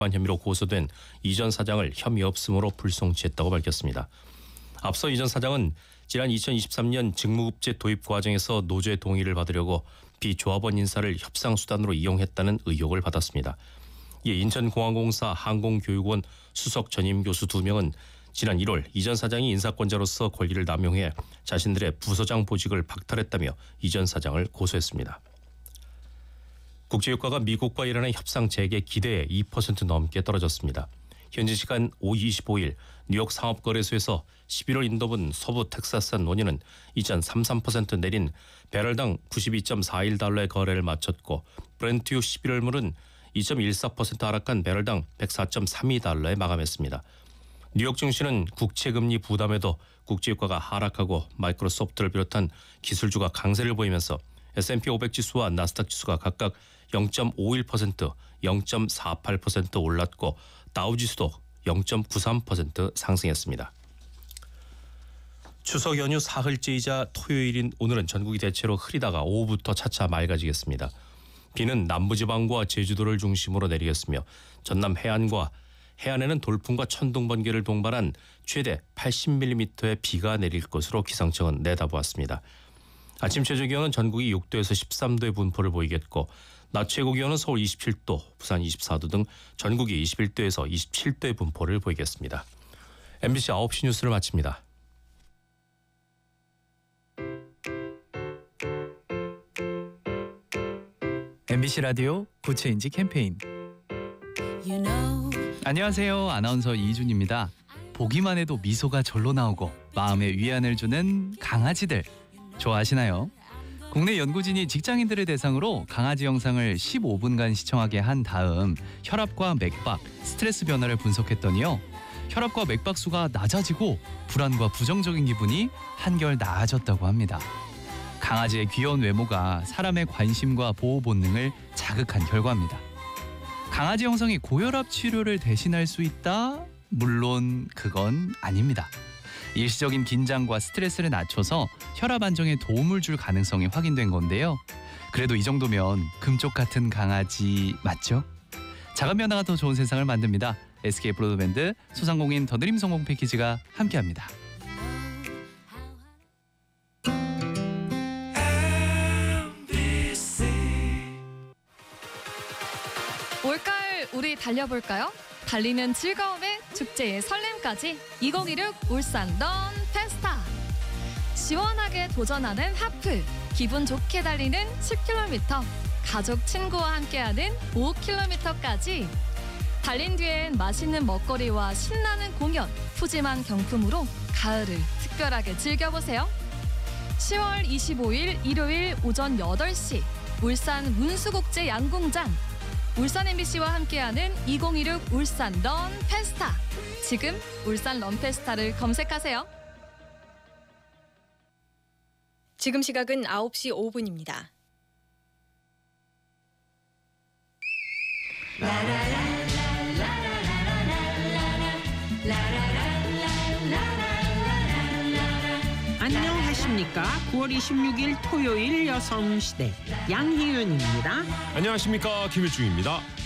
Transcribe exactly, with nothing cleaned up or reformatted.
혐의로 고소된 이 전 사장을 혐의 없음으로 불송치했다고 밝혔습니다. 앞서 이 전 사장은 지난 이천이십삼 년 직무급제 도입 과정에서 노조의 동의를 받으려고 비조합원 인사를 협상수단으로 이용했다는 의혹을 받았습니다. 이에 인천공항공사 항공교육원 수석 전임 교수 두 명은 지난 일월 이 전 사장이 인사권자로서 권리를 남용해 자신들의 부서장 보직을 박탈했다며 이 전 사장을 고소했습니다. 국제유가가 미국과 이란의 협상 재개 기대에 이 퍼센트 넘게 떨어졌습니다. 현지 시간 이십오 일 뉴욕 상업거래소에서 십일월 인도분 서부 텍사스산 원유는 이 점 삼삼 퍼센트 내린 배럴당 구십이 점 사일 달러의 거래를 마쳤고 브렌트유 십일월물은 이 점 일사 퍼센트 하락한 배럴당 백사 점 삼이 달러에 마감했습니다. 뉴욕 증시는 국채금리 부담에도 국제유가가 하락하고 마이크로소프트를 비롯한 기술주가 강세를 보이면서 에스 앤 피 오백 지수와 나스닥 지수가 각각 영 점 오일 퍼센트, 영 점 사팔 퍼센트 올랐고 다우지수도 영 점 구삼 퍼센트 상승했습니다. 추석 연휴 사흘째이자 토요일인 오늘은 전국이 대체로 흐리다가 오후부터 차차 맑아지겠습니다. 비는 남부지방과 제주도를 중심으로 내리겠으며 전남 해안과 해안에는 돌풍과 천둥 번개를 동반한 최대 팔십 밀리미터의 비가 내릴 것으로 기상청은 내다보았습니다. 아침 최저 기온은 전국이 육 도에서 십삼 도의 분포를 보이겠고 낮 최고 기온은 서울 이십칠 도, 부산 이십사 도 등 전국이 이십일 도에서 이십칠 도의 분포를 보이겠습니다. 엠비씨 아홉 시 뉴스를 마칩니다. 엠비씨 라디오 구체인지 캠페인. You know. 안녕하세요. 아나운서 이준입니다. 보기만 해도 미소가 절로 나오고 마음에 위안을 주는 강아지들 좋아하시나요? 국내 연구진이 직장인들을 대상으로 강아지 영상을 십오 분간 시청하게 한 다음 혈압과 맥박, 스트레스 변화를 분석했더니요. 혈압과 맥박 수가 낮아지고 불안과 부정적인 기분이 한결 나아졌다고 합니다. 강아지의 귀여운 외모가 사람의 관심과 보호 본능을 자극한 결과입니다. 강아지 영상이 고혈압 치료를 대신할 수 있다? 물론 그건 아닙니다. 일시적인 긴장과 스트레스를 낮춰서 혈압 안정에 도움을 줄 가능성이 확인된 건데요. 그래도 이 정도면 금쪽 같은 강아지 맞죠? 작은 변화가 더 좋은 세상을 만듭니다. 에스케이 브로드밴드 소상공인 더드림 성공 패키지가 함께합니다. 올가을 우리 달려볼까요? 달리는 즐거움에 축제의 설렘까지 이천십육 울산 런 페스타. 시원하게 도전하는 하프, 기분 좋게 달리는 십 킬로미터, 가족 친구와 함께하는 오 킬로미터까지. 달린 뒤엔 맛있는 먹거리와 신나는 공연, 푸짐한 경품으로 가을을 특별하게 즐겨보세요. 시월 이십오일 일요일 오전 여덟 시 울산 문수국제 양궁장. 울산 엠비씨와 함께하는 이천십육 울산 런 페스타. 지금 울산 런 페스타를 검색하세요. 지금 시각은 아홉 시 오 분입니다. 안녕하십니까. 구월 이십육일 토요일 여성시대 양희윤입니다. 안녕하십니까. 김일중입니다.